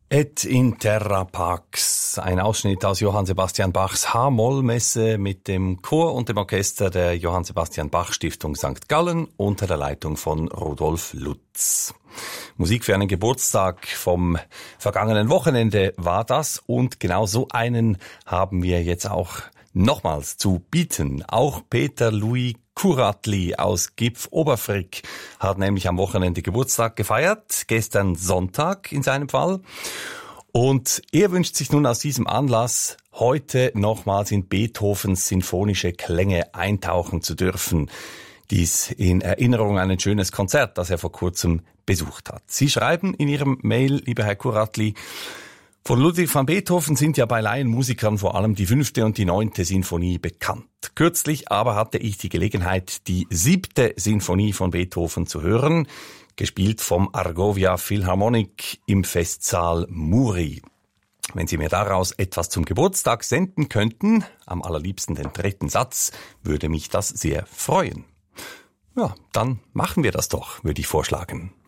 Et in terra pax, ein Ausschnitt aus Johann Sebastian Bachs H-Moll-Messe mit dem Chor und dem Orchester der Johann Sebastian Bach Stiftung St. Gallen unter der Leitung von Rudolf Lutz. Musik für einen Geburtstag vom vergangenen Wochenende war das und genau so einen haben wir jetzt auch nochmals zu bieten. Auch Peter Louis Kuratli aus Gipf-Oberfrick hat nämlich am Wochenende Geburtstag gefeiert, gestern Sonntag in seinem Fall. Und er wünscht sich nun aus diesem Anlass, heute nochmals in Beethovens sinfonische Klänge eintauchen zu dürfen. Dies in Erinnerung an ein schönes Konzert, das er vor kurzem besucht hat. Sie schreiben in Ihrem Mail, lieber Herr Kuratli, von Ludwig van Beethoven sind ja bei Laienmusikern vor allem die 5. und die 9. Sinfonie bekannt. Kürzlich aber hatte ich die Gelegenheit, die 7. Sinfonie von Beethoven zu hören, gespielt vom Argovia Philharmonic im Festsaal Muri. Wenn Sie mir daraus etwas zum Geburtstag senden könnten, am allerliebsten den 3. Satz, würde mich das sehr freuen. Ja, dann machen wir das doch, würde ich vorschlagen.